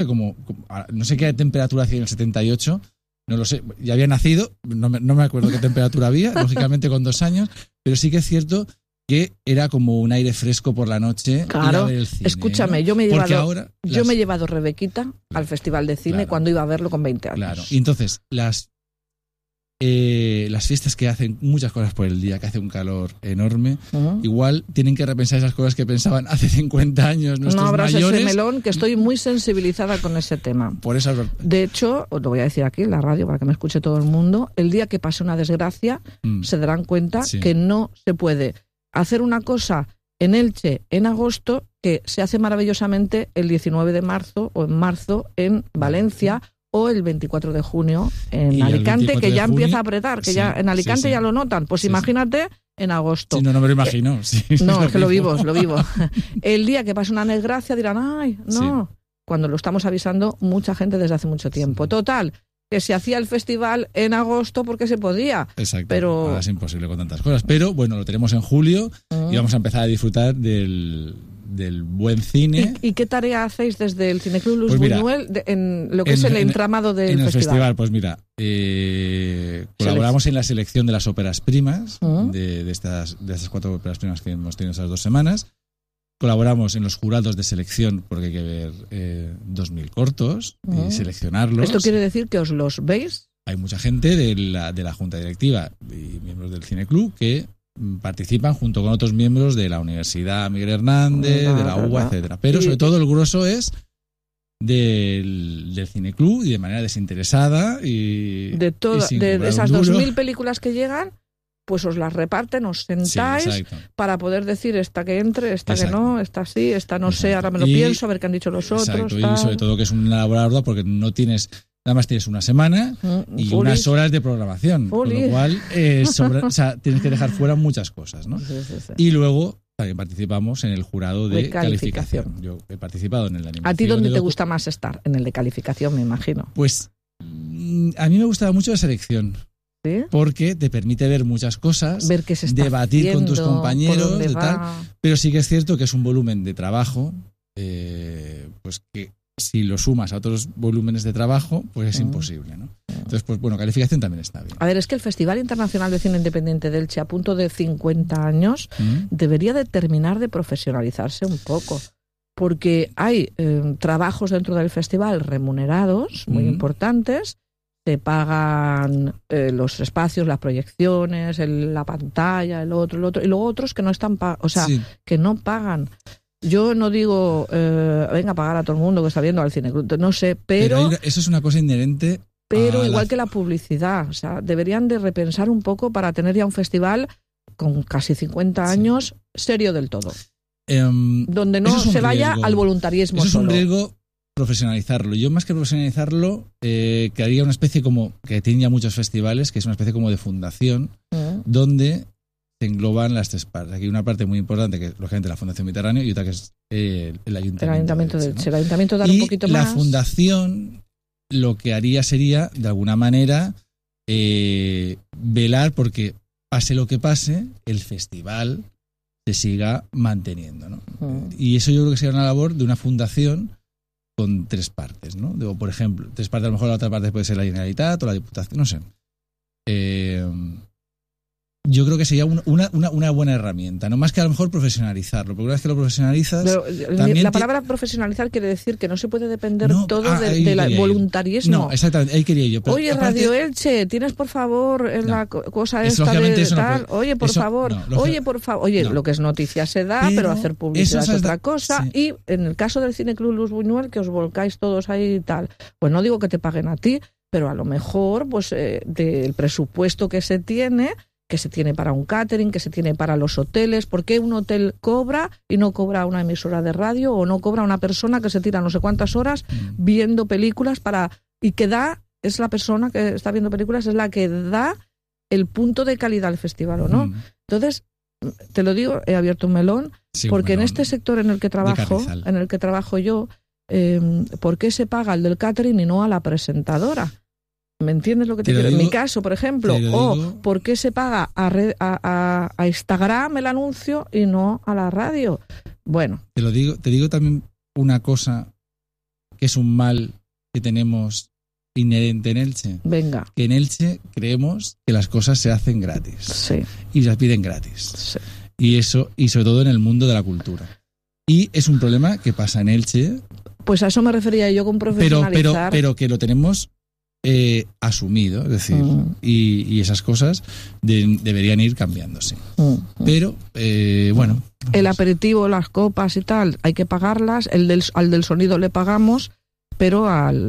no sé qué temperatura hacía en el 78, no lo sé, ya había nacido, no me acuerdo qué temperatura había, lógicamente con 2 años, pero sí que es cierto que era como un aire fresco por la noche. Claro, ir a ver el cine, escúchame, ¿no? yo me he llevado Rebequita al Festival de Cine cuando iba a verlo con 20 años. Claro, y entonces las fiestas que hacen muchas cosas por el día, que hace un calor enorme, igual tienen que repensar esas cosas que pensaban hace 50 años nuestros mayores. No abras ese melón, que estoy muy sensibilizada con ese tema. Por eso, de hecho, os lo voy a decir aquí en la radio para que me escuche todo el mundo, el día que pase una desgracia se darán cuenta que no se puede hacer una cosa en Elche en agosto que se hace maravillosamente el 19 de marzo o en marzo en Valencia, o el 24 de junio en Alicante, que ya empieza a apretar, que ya en Alicante ya lo notan. Pues imagínate en agosto. Sí, no me lo imagino. No, es que lo vivo. El día que pase una desgracia dirán, ay, no. Cuando lo estamos avisando mucha gente desde hace mucho tiempo. Total, que se hacía el festival en agosto porque se podía. Exacto, pero ahora es imposible con tantas cosas. Pero bueno, lo tenemos en julio y vamos a empezar a disfrutar del buen cine. ¿Y qué tarea hacéis desde el Cineclub Luis Buñuel en lo que es el entramado del festival? En el festival, pues mira, colaboramos en la selección de las óperas primas, de estas 4 óperas primas que hemos tenido estas 2 semanas. Colaboramos en los jurados de selección, porque hay que ver 2.000 cortos y seleccionarlos. ¿Esto quiere decir que os los veis? Hay mucha gente de la junta directiva y miembros del Cineclub que participan junto con otros miembros de la Universidad Miguel Hernández, de la UBA, etcétera. Pero sobre todo el grueso es del Cineclub y de manera desinteresada y de esas 2.000 películas que llegan, pues os las reparten, os sentáis para poder decir esta que entre, esta que no, esta sí, esta no sé, ahora me lo pienso, a ver qué han dicho los otros. Y sobre todo que es una labor ardua porque nada más tienes una semana y unas horas de programación, con lo cual tienes que dejar fuera muchas cosas, ¿no? Sí. Y luego también participamos en el jurado de calificación. Yo he participado en el de animación. ¿A ti dónde te gusta más estar? En el de calificación, me imagino. Pues a mí me gustaba mucho la selección. ¿Sí? Porque te permite ver muchas cosas, ver qué se está debatir haciendo, con tus compañeros, de tal. Pero sí que es cierto que es un volumen de trabajo, pues que si lo sumas a otros volúmenes de trabajo, pues es imposible, ¿no? Entonces, pues bueno, calificación también está bien. A ver, es que el Festival Internacional de Cine Independiente de Elche, a punto de 50 años, debería de terminar de profesionalizarse un poco. Porque hay trabajos dentro del festival remunerados, muy importantes. Se pagan los espacios, las proyecciones, la pantalla, el otro, y luego otros que no están que no pagan. Yo no digo, venga a pagar a todo el mundo que está viendo al cine, no sé, pero eso es una cosa inherente. Pero igual que la publicidad, o sea, deberían de repensar un poco para tener ya un festival con casi 50 años serio del todo. Donde no se vaya al voluntarismo. Eso es un riesgo. Profesionalizarlo. Yo más que profesionalizarlo, crearía una especie como, que tiene ya muchos festivales, que es una especie como de fundación, donde se engloban las 3 partes. Aquí hay una parte muy importante, que es lógicamente la Fundación Mediterráneo, y otra que es el Ayuntamiento de Elche. El Ayuntamiento da un poquito más. La fundación lo que haría sería, de alguna manera, velar porque, pase lo que pase, el festival se siga manteniendo, ¿no? Y eso yo creo que sería una labor de una fundación con 3 partes, ¿no? Por ejemplo, 3 partes, a lo mejor la otra parte puede ser la Generalitat o la Diputación, no sé. Yo creo que sería una buena herramienta, no más que a lo mejor profesionalizarlo, porque una vez que lo profesionalizas... Pero la palabra profesionalizar quiere decir que no se puede depender todo del voluntarismo. No, exactamente, ahí quería yo. Pero oye, aparte, Radio Elche, ¿tienes por favor la cosa esta de tal? Oye, por favor, lo que es noticia se da, pero hacer publicidad es otra cosa. Sí. Y en el caso del Cineclub Luis Buñuel, que os volcáis todos ahí y tal, pues no digo que te paguen a ti, pero a lo mejor pues del presupuesto que se tiene para un catering, que se tiene para los hoteles. ¿Por qué un hotel cobra y no cobra una emisora de radio o no cobra una persona que se tira no sé cuántas horas viendo películas y que es la persona que está viendo películas, es la que da el punto de calidad al festival, ¿o no? Entonces, te lo digo, he abierto un melón, porque en este sector en el que trabajo yo, ¿por qué se paga el del catering y no a la presentadora? ¿Me entiendes lo que te quiero? En mi caso, por ejemplo, ¿por qué se paga a Instagram el anuncio y no a la radio? Bueno. Te digo también una cosa que es un mal que tenemos inherente en Elche. Venga. Que en Elche creemos que las cosas se hacen gratis. Sí. Y las piden gratis. Sí. Y sobre todo en el mundo de la cultura. Y es un problema que pasa en Elche. Pues a eso me refería yo con profesionalizar. Pero que lo tenemos asumido, es decir, y esas cosas deberían ir cambiándose. Pero, bueno. El aperitivo, las copas y tal, hay que pagarlas. Al del sonido le pagamos, pero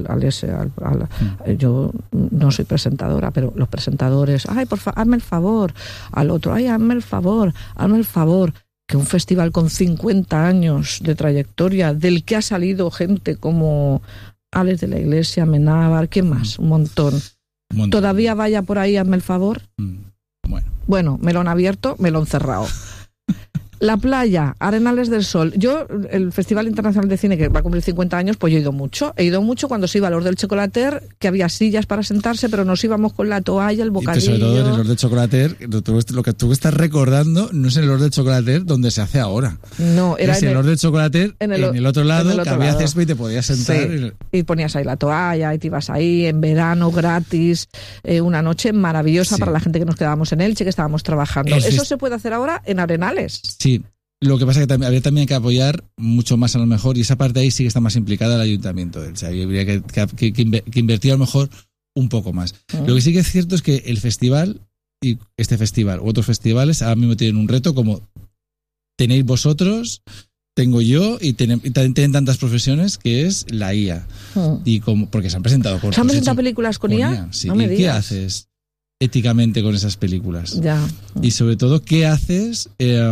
yo no soy presentadora, pero los presentadores, ay, por favor, hazme el favor. Al otro, ay, hazme el favor. Que un festival con 50 años de trayectoria, del que ha salido gente como Alex de la Iglesia, Menábar, ¿quién más? Un montón. ¿Todavía vaya por ahí, hazme el favor? Bueno, melón abierto, melón cerrado. La playa, Arenales del Sol. Yo, el Festival Internacional de Cine, que va a cumplir 50 años, pues yo he ido mucho. He ido mucho cuando se iba al Lord del Chocolater, que había sillas para sentarse, pero nos íbamos con la toalla, el bocadillo. Y sobre todo en el Lord del Chocolater, lo que tú estás recordando no es el Lord del Chocolater donde se hace ahora. No, era el Lord del Chocolater en el otro lado, que había césped y te podías sentar. Sí. Y ponías ahí la toalla y te ibas ahí en verano, gratis. Una noche maravillosa para la gente que nos quedábamos en Elche, que estábamos trabajando. Eso se puede hacer ahora en Arenales. Sí. Lo que pasa es que habría también que apoyar mucho más a lo mejor, y esa parte ahí sí que está más implicada el ayuntamiento de Elche. Habría que invertir a lo mejor un poco más. Lo que sí que es cierto es que el festival, y este festival u otros festivales, ahora mismo tienen un reto como tenéis vosotros, tengo yo, y tienen tantas profesiones, que es la IA. Porque se han presentado con... ¿Se han presentado películas con IA? Sí. No me digas. ¿Qué haces éticamente con esas películas? Ya. Y sobre todo, ¿qué haces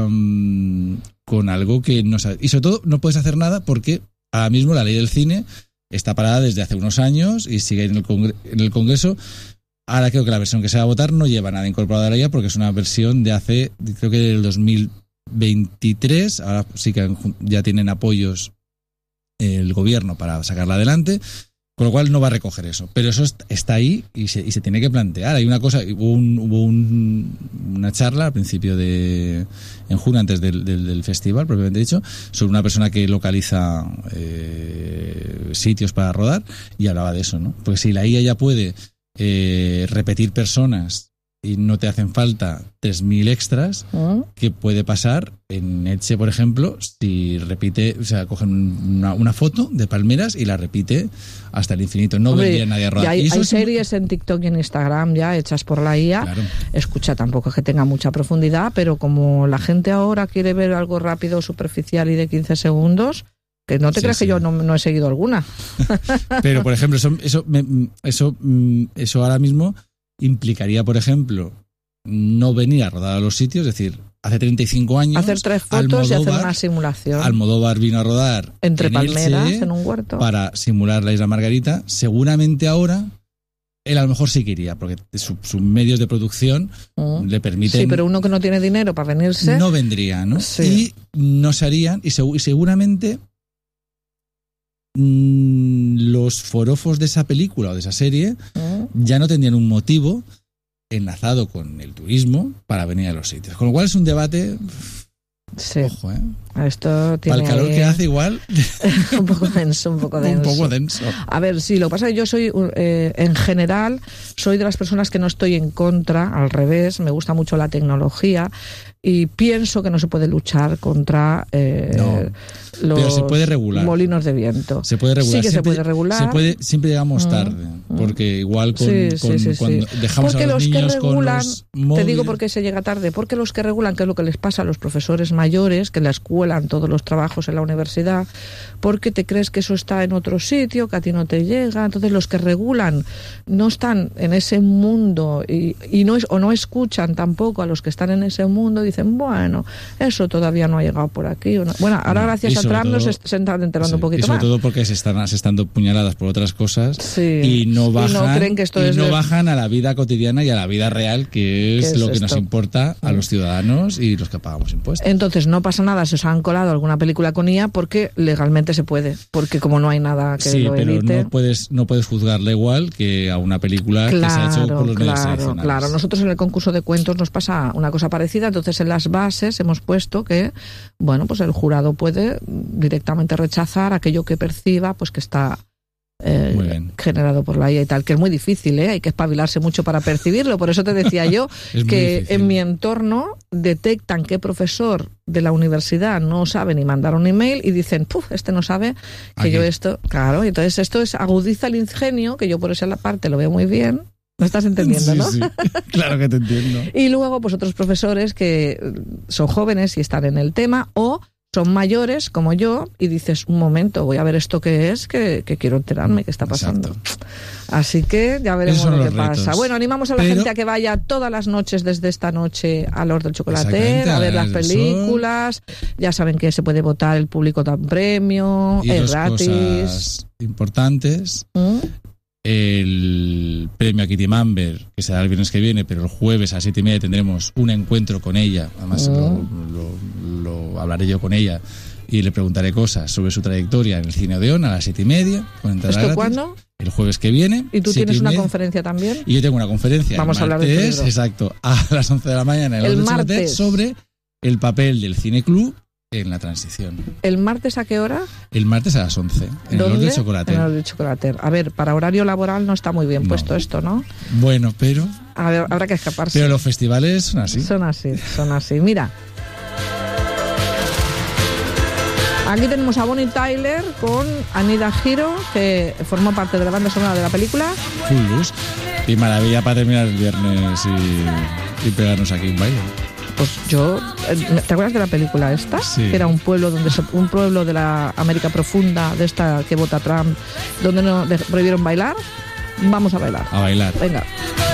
con algo que no sabes? Y sobre todo, no puedes hacer nada porque ahora mismo la ley del cine está parada desde hace unos años y sigue en el Congreso. Ahora creo que la versión que se va a votar no lleva nada incorporado a la IA, porque es una versión de hace, creo que del 2023. Ahora sí que ya tienen apoyos el gobierno para sacarla adelante. Con lo cual no va a recoger eso. Pero eso está ahí y se tiene que plantear. Hay una cosa, hubo una charla al principio en junio, antes del festival, propiamente dicho, sobre una persona que localiza sitios para rodar, y hablaba de eso, ¿no? Pues si la IA ya puede repetir personas y no te hacen falta 3.000 extras, ¿qué puede pasar en Elche, por ejemplo, si repite, o sea, cogen una foto de palmeras y la repite hasta el infinito? No vendría nadie a rodar. Hay series en TikTok y en Instagram ya hechas por la IA. Claro. Escucha, tampoco es que tenga mucha profundidad, pero como la gente ahora quiere ver algo rápido, superficial y de 15 segundos, que no te creas que yo no he seguido alguna. Pero, por ejemplo, eso ahora mismo implicaría, por ejemplo, no venir a rodar a los sitios. Es decir, hace 35 años... Hacer 3 fotos y hacer una simulación. Almodóvar vino a rodar entre palmeras, Elche, en un huerto, para simular la Isla Margarita. Seguramente ahora él a lo mejor sí que iría, porque sus medios de producción le permiten... Sí, pero uno que no tiene dinero para venirse... No vendría, ¿no? Sí. Y no se harían, y seguramente los forofos de esa película o de esa serie ya no tendrían un motivo enlazado con el turismo para venir a los sitios. Con lo cual es un debate... Sí. Ojo, Esto tiene para el calor que hace igual... un poco denso. Un poco denso. A ver, sí, lo que pasa es que yo soy, en general, soy de las personas que no estoy en contra, al revés, me gusta mucho la tecnología y pienso que no se puede luchar contra los se puede regular. Molinos de viento. Se puede regular. Sí que siempre, se puede regular. Siempre llegamos tarde, porque igual cuando dejamos porque a los niños que regulan, con los móviles... Te digo por qué se llega tarde, porque los que regulan, que es lo que les pasa a los profesores mayores, que en la escuela, en todos los trabajos en la universidad, porque te crees que eso está en otro sitio, que a ti no te llega. Entonces los que regulan no están en ese mundo y no escuchan tampoco a los que están en ese mundo, dicen, bueno, eso todavía no ha llegado por aquí. Bueno, ahora gracias a Trump nos se están enterando un poquito más. Y sobre todo porque se están dando puñaladas por otras cosas y no bajan a la vida cotidiana y a la vida real, que es lo que nos importa a los ciudadanos y los que pagamos impuestos. Entonces no pasa nada si os han colado alguna película con IA, porque legalmente se puede, porque como no hay nada que lo evite. Pero no puedes juzgarla igual que a una película que se ha hecho con los medios tradicionales. Claro, nosotros en el concurso de cuentos nos pasa una cosa parecida. Entonces en las bases hemos puesto que, bueno, pues el jurado puede directamente rechazar aquello que perciba pues que está generado por la IA y tal, que es muy difícil, hay que espabilarse mucho para percibirlo. Por eso te decía yo que en mi entorno detectan qué profesor de la universidad no sabe ni mandar un email y dicen, este no sabe que yo esto... Claro, entonces esto agudiza el ingenio, que yo por esa parte lo veo muy bien. ¿Me estás entendiendo, no? Sí, claro que te entiendo. Y luego, pues otros profesores que son jóvenes y están en el tema, o son mayores, como yo, y dices, un momento, voy a ver esto que es, que quiero enterarme qué está pasando. Exacto. Así que ya veremos lo que pasa. Bueno, animamos a la gente a que vaya todas las noches, desde esta noche, a L'Hora del Chocolater, a ver las películas. Ya saben que se puede votar, el público da un premio, y es gratis. Cosas importantes. El premio a Kitty Mamber, que será el viernes que viene, pero el jueves a las 7:30 tendremos un encuentro con ella. Además lo hablaré yo con ella y le preguntaré cosas sobre su trayectoria en el Cine Odeón a las 7:30. ¿Esto cuándo? El jueves que viene. ¿Y tú tienes una conferencia también? Y yo tengo una conferencia. Vamos a hablar de libro. Exacto, a las 11 de la mañana en el martes sobre el papel del Cine Club en la transición. ¿El martes a qué hora? El martes a las 11, en el L'Hora del Chocolater. En el L'Hora del Chocolater. A ver, para horario laboral no está muy bien puesto esto, ¿no? Bueno, pero... A ver, habrá que escaparse. Pero los festivales son así. Son así. Mira. Aquí tenemos a Bonnie Tyler con Anita Hiro, que formó parte de la banda sonora de la película. Full Luz. Y maravilla para terminar el viernes y pegarnos aquí un baile. Pues yo, ¿te acuerdas de la película esta? Sí. Que era un pueblo de la América profunda, de esta que vota Trump, donde no prohibieron bailar. Vamos a bailar. A bailar. Venga.